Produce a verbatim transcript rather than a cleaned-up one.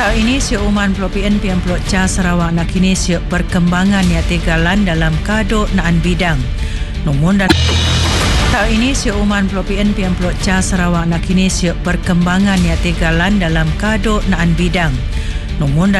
Tak ini seuman pelopien pian pelok Ca Sarawak nak kini siuk perkembangan ya tegalan dalam kadok naan bidang. Namun dan tak ini seuman pelopien pian pelok Ca Sarawak nak kini siuk perkembangan ya tegalan dalam kadok naan bidang. Namun